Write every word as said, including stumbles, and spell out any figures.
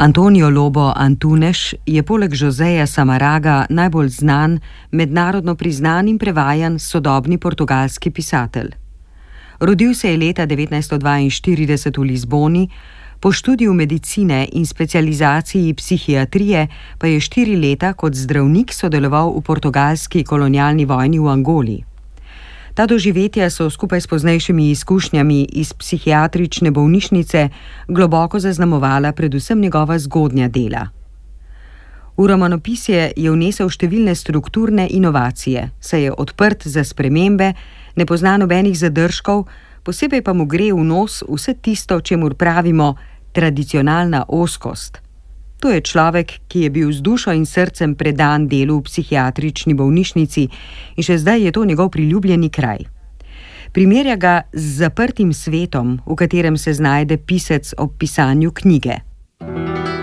Antonio Lobo Antunes je poleg Joseja Samaraga najbolj znan, mednarodno priznan in prevajan sodobni portugalski pisatelj. Rodil se je leta devetnajststo dvainštirideset v Lizboni, po študiju medicine in specializaciji psihiatrije pa je štiri leta kot zdravnik sodeloval v portugalski kolonialni vojni v Angoli. Ta doživetja so skupaj s poznejšimi izkušnjami iz psihiatrične bolnišnice globoko zaznamovala predvsem njegova zgodnja dela. V romanopisje je vnesel številne strukturne inovacije, saj je odprt za spremembe, ne pozna nobenih zadržkov, posebej pa mu gre v nos vse tisto, čemur pravimo tradicionalna ozkost. To je človek, ki je bil z dušo in srcem predan delu v psihiatrični bolnišnici in še zdaj je to njegov priljubljeni kraj. Primerja ga z zaprtim svetom, v katerem se znajde pisec ob pisanju knjige.